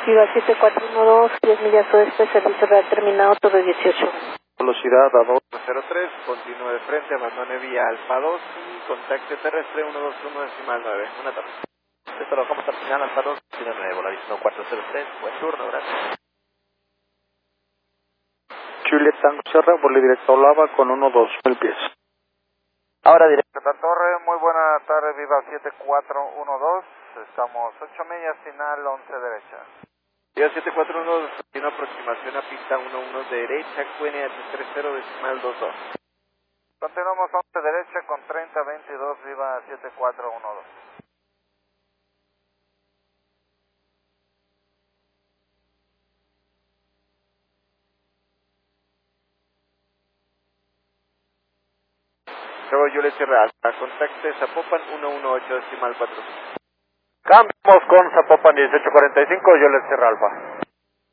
Viva 7412, 10 millas oeste, servicio real terminado, Torre 18. Velocidad a 203, continúe de frente, abandone vía Alfa 2 y contacte terrestre 121 decimal 9. Buenas tardes. Esto lo dejamos al final, Alfa 2, tiene 9, Volavisto 403, buen turno, gracias. Juliet Tango Sierra, vuelo directo a Olava con 12000 pies. Ahora directo. La torre, muy buena tarde, Viva 7412, estamos 8 millas, final 11 derecha. Viva 7412, tiene aproximación a pista 11 derecha, QNH 30 decimal 22. Continuamos 11 derecha con 3022, Viva 7412. Luego Juliet Sierra Alfa, contacte Zapopan 118 decimal 4. Cambiamos con Zapopan 1845, Juliet Sierra Alfa.